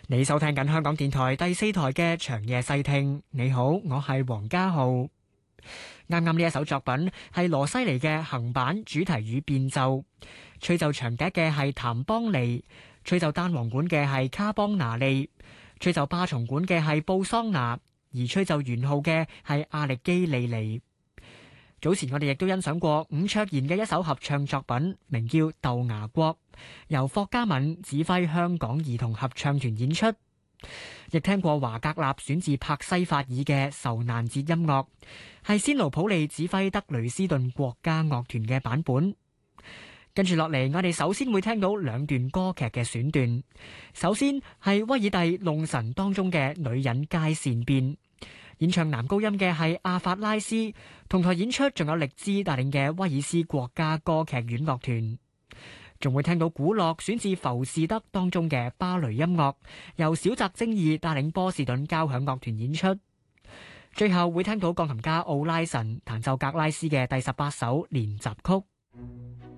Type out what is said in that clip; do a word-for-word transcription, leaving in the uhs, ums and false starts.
你收聽緊香港電台第四台嘅長夜細聽。你好，我係黃家浩。啱啱呢一首作品係羅西尼嘅行板主題與變奏，吹奏長笛嘅係譚邦尼，吹奏單簧管嘅係卡邦拿利，吹奏巴松管嘅係布桑拿，而吹奏圓號嘅係阿力基利尼。早前我哋亦都欣賞過伍卓賢嘅一首合唱作品，名叫《豆芽國》，由霍嘉敏指揮香港兒童合唱團演出。亦聽過華格納選自柏西法爾嘅《受難節》音樂，係仙奴普利指揮德累斯頓國家樂團嘅版本。跟住落嚟，我哋首先會聽到兩段歌劇嘅選段。首先係威爾第《弄臣》當中嘅《女人皆善變》。演唱男高音嘅係阿法拉斯，同台演出仲有力茲帶領嘅威爾斯國家歌劇院樂團，仲會聽到古樂選自浮士德當中嘅芭蕾音樂，由小澤征爾帶領波士頓交響樂團演出。最後會聽到鋼琴家奧拉神彈奏格拉斯嘅第十八首練習曲。